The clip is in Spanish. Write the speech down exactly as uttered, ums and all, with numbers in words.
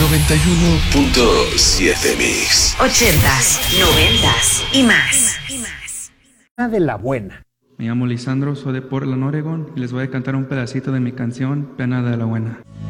noventa y uno punto siete Mix. Ochentas, noventas y más. De la buena. Me llamo Lisandro, soy de Portland, Oregon, y les voy a cantar un pedacito de mi canción Pena de la Buena.